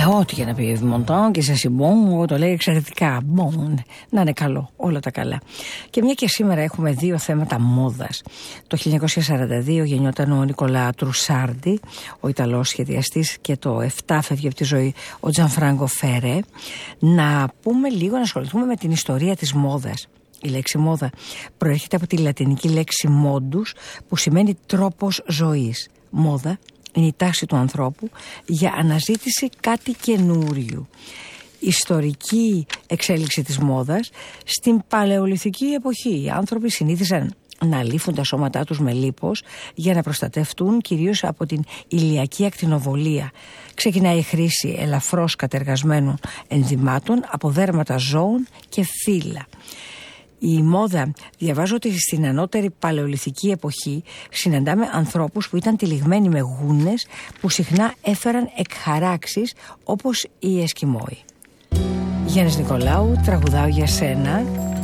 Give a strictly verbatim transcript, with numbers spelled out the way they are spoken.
ό,τι για να πει Μοντάν και σε συμπον, το λέει εξαιρετικά. Bon, να είναι καλό, όλα τα καλά. Και μια και σήμερα έχουμε δύο θέματα μόδας. Το χίλια εννιακόσια σαράντα δύο γεννιόταν ο Νικολά Τρουσάρντι, ο Ιταλός σχεδιαστής, και το επτά φεύγει από τη ζωή ο Τζανφράγκο Φερέ. Να πούμε λίγο, να ασχοληθούμε με την ιστορία της μόδας. Η λέξη μόδα προέρχεται από τη λατινική λέξη modus, που σημαίνει τρόπος ζωής. Μόδα είναι η τάση του ανθρώπου για αναζήτηση κάτι καινούριου. Ιστορική εξέλιξη της μόδας. Στην παλαιολιθική εποχή οι άνθρωποι συνήθιζαν να λύφουν τα σώματά τους με λίπος για να προστατευτούν κυρίως από την ηλιακή ακτινοβολία. Ξεκινάει η χρήση ελαφρώς κατεργασμένων ενζυμάτων από δέρματα ζώων και φύλλα. Η μόδα, διαβάζω ότι στην ανώτερη παλαιολιθική εποχή συναντάμε ανθρώπους που ήταν τυλιγμένοι με γούνες που συχνά έφεραν εκχαράξεις, όπως οι Εσκιμώοι. Γιάννης Νικολάου, τραγουδάω για σένα.